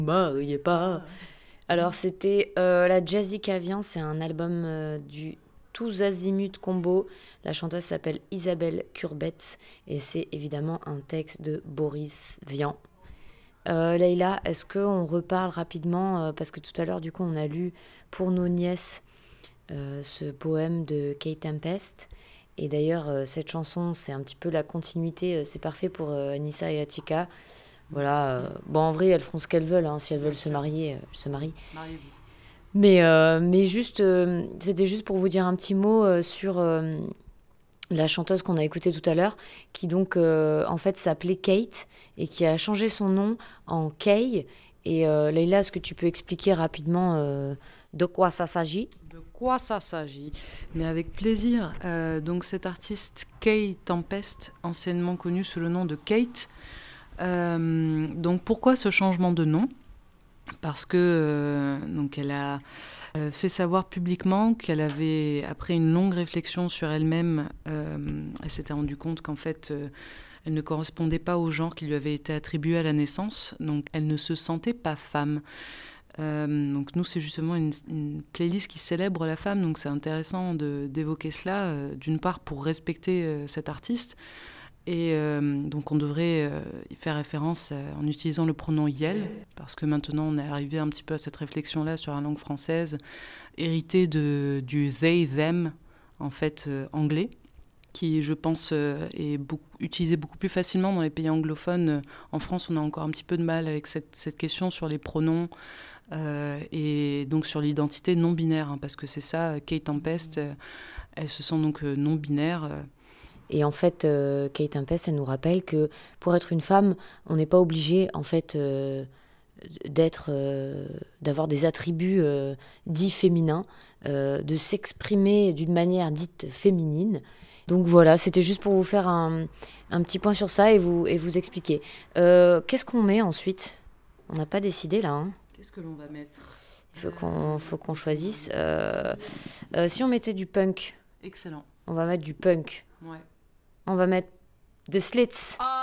Mariez pas. Alors c'était la Jazzy Cavian, c'est un album du Tous Azimuts Combo. La chanteuse s'appelle Isabelle Curbetz et c'est évidemment un texte de Boris Vian. Leïla, est-ce qu'on reparle rapidement parce que tout à l'heure du coup on a lu pour nos nièces ce poème de Kate Tempest. Et d'ailleurs, cette chanson, c'est un petit peu la continuité. C'est parfait pour Nissa et Atika. Voilà. Bon, en vrai, elles feront ce qu'elles veulent. Hein. Si elles veulent se marier, elles se marient. Mariez-vous. Mais juste, c'était juste pour vous dire un petit mot sur la chanteuse qu'on a écoutée tout à l'heure, qui donc, en fait, s'appelait Kate et qui a changé son nom en Kay. Et Leïla, est-ce que tu peux expliquer rapidement de quoi ça s'agit? De quoi ça s'agit? Mais avec plaisir. Donc cette artiste Kay Tempest, anciennement connue sous le nom de Kate. Donc pourquoi ce changement de nom? Parce que donc elle a fait savoir publiquement qu'elle avait, après une longue réflexion sur elle-même, elle s'était rendue compte qu'en fait elle ne correspondait pas au genre qui lui avait été attribué à la naissance, donc elle ne se sentait pas femme. Donc nous, c'est justement une playlist qui célèbre la femme, donc c'est intéressant d'évoquer cela, d'une part pour respecter cet artiste, et donc on devrait y faire référence en utilisant le pronom «yel», parce que maintenant on est arrivé un petit peu à cette réflexion-là sur la langue française, héritée du «they, them», en fait anglais, qui, je pense, est utilisé beaucoup plus facilement dans les pays anglophones. En France, on a encore un petit peu de mal avec cette question sur les pronoms, et donc sur l'identité non-binaire, hein, parce que c'est ça, Kate Tempest, elles se sent donc non-binaires. Et en fait, Kate Tempest, elle nous rappelle que pour être une femme, on n'est pas obligé, en fait, d'avoir des attributs dits féminins, de s'exprimer d'une manière dite féminine. Donc voilà, c'était juste pour vous faire un petit point sur ça et vous expliquer. Qu'est-ce qu'on met ensuite? On n'a pas décidé là. Hein. Qu'est-ce que l'on va mettre? Faut qu'on choisisse. Si on mettait du punk, Excellent. on va mettre du punk. Ouais. On va mettre The Slits.